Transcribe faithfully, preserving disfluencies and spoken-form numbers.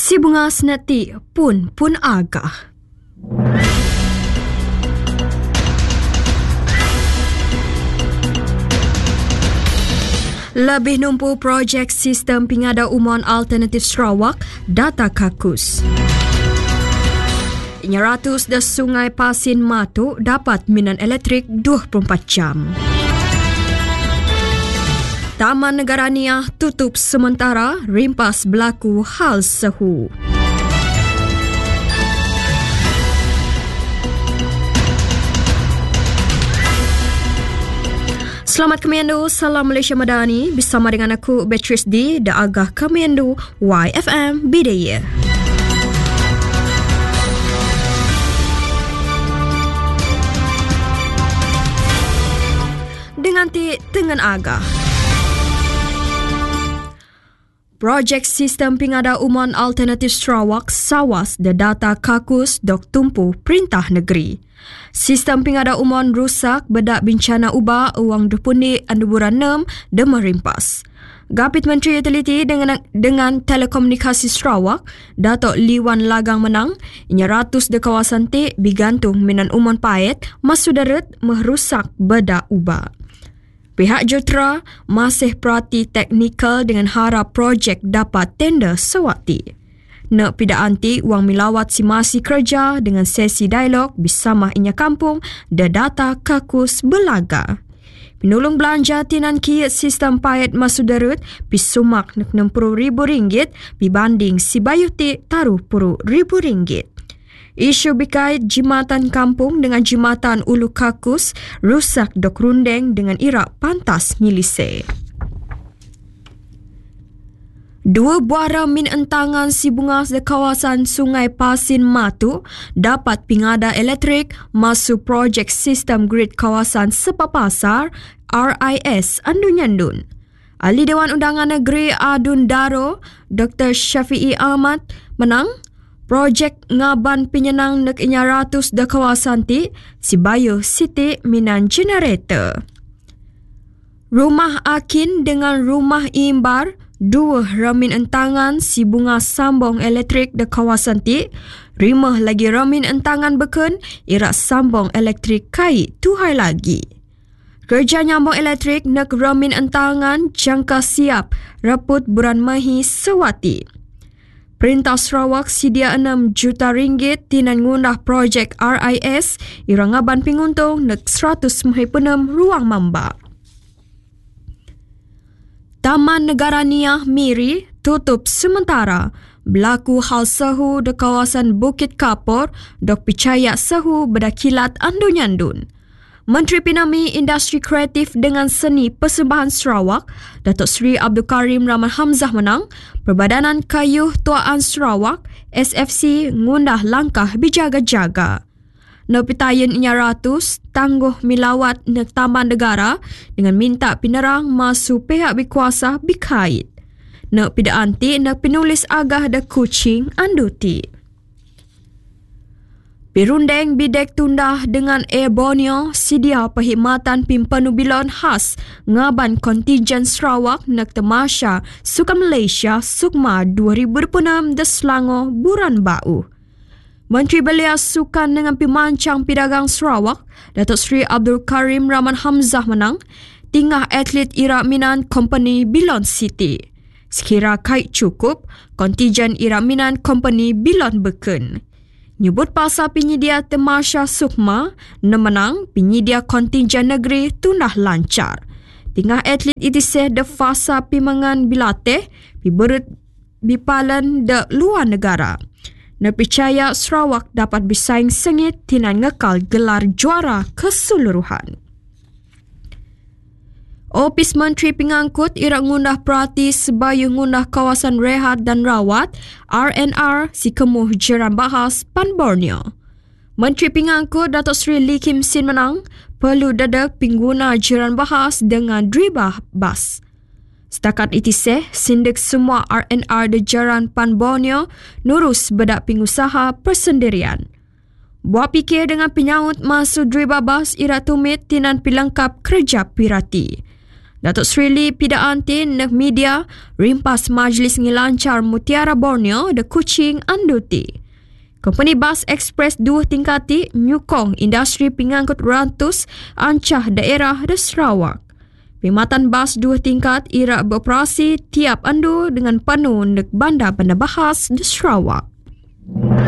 Si bunga seneti pun pun agah. Lebih numpu projek sistem pingada umon alternatif Sarawak, data kakus. Inya ratus da Sungai Pasin Matu dapat minan elektrik dua puluh empat jam. Taman Negara Niah tutup sementara rimpas berlaku hal sehu. Selamat Kemendu, Salam Malaysia Madani. Bersama dengan aku, Beatrice D. Da Agah Kemendu, Y F M Bidaya. Dengan ti Tengan Agah. Projek Sistem Pingada Umon Alternatif Sarawak Sawas da data kakus dok tumpu Perintah Negeri. Sistem pingada umon rusak bedak bencana ubah uang dupuni anduburan enam dan merimpas. Gapit Menteri Utiliti dengan dengan Telekomunikasi Sarawak, Datuk Liwan Lagang menang, inya ratus de kawasan te bigantung minan umon paet masudarat merusak bedak ubah. Pihak Jutra masih perhati teknikal dengan harap projek dapat tender sewakti. Nak pida anti wang milawat si masi kerja dengan sesi dialog bersama inya kampung da data kakus belaga. Penulung belanja tinan kiat sistem payet masudarut pisumak nak enam puluh ribu ringgit dibanding si bayuti taruh puluh ribu ringgit. Isu berkait jimatan kampung dengan jimatan ulu kakus rusak dok rundeng dengan irak pantas ngilise. Dua buah min entangan si bungas di kawasan Sungai Pasin Matu dapat pingada elektrik masuk projek sistem grid kawasan Sepapasar R I S Andun-Yandun. Ahli Dewan Undangan Negeri Adun Daro, Doktor Syafi'i Ahmad menang projek ngaban penyenang nek inya ratus di kawasan ti si bayu siti minan generator. Rumah Akin dengan rumah Imbar dua ramin entangan si bunga sambung elektrik di kawasan ti, rimah lagi ramin entangan beken, irak sambung elektrik kai tuhai lagi. Kerja nyambung elektrik nak ramin entangan jangka siap raput bulan Mahi sewati. Perintah Sarawak sedia enam juta ringgit tinan ngundah projek R I S, irang ngaban penguntung nak seratus enam ruang mamba. Taman Negara Niah Miri tutup sementara berlaku hal sehu di kawasan Bukit Kapur dok percaya sehu berdakilat Andun-Yandun. Menteri Pinami Industri Kreatif dengan Seni Persembahan Sarawak, Datuk Seri Abdul Karim Rahman Hamzah menang, Perbadanan Kayuh Tuaan Sarawak S F C ngundah langkah berjaga-jaga. Nepitayen inya ratus tangguh milawat nek Taman Negara dengan minta penerang masuk pihak berkuasa berkait. Nek pida anti nek penulis agah da Kuching Anduti. Pirundeng bidek tundah dengan Air Borneo sedia perkhidmatan pimpanu bilon khas ngaban kontingen Sarawak nek Tamasya Sukan Malaysia Sukma dua ribu dua puluh enam di Selangor Buran Bau. Menteri Belia Sukan dengan Pemancang Pedagang Sarawak, Datuk Seri Abdul Karim Rahman Hamzah menang, tingah atlet Irak Minan Company Bilon City. Sekira kait cukup, kontijen Irak Minan Company Bilon beken. Nyebut pasal penyedia Tamasya Sukma, nemenang penyedia kontijen negeri tundah lancar. Tingah atlet itiseh de fasa pimangan bilateh, biberut bipalan de luar negara. Nepercaya Sarawak dapat bersaing sengit tinan ngekal gelar juara keseluruhan. Opis Menteri Pengangkut irak ngundah perhati sebayu ngundah kawasan rehat dan rawat R and R si kemuh Jiran Bahas Pan Borneo. Menteri Pengangkut Datuk Seri Lee Kim Sin menang perlu dadak pengguna Jiran Bahas dengan dribah bas. Setakat itiseh, sindik semua R and R di Jaran Pan Borneo nurus bedak pengusaha persendirian. Buat fikir dengan penyaut masuk dribah bas irak tumit tinan pelengkap kerja pirati. Datuk Seri Lee Pidaan Tin nek media rimpas majlis ngilancar Mutiara Borneo de Kuching Anduti. Company Bas Express dua tingkati nyukong industri pengangkut rantus ancah daerah de Sarawak. Perkhidmatan bas dua tingkat irak beroperasi tiap andu dengan penuh nek Bandar Bandar Bahas de Sarawak.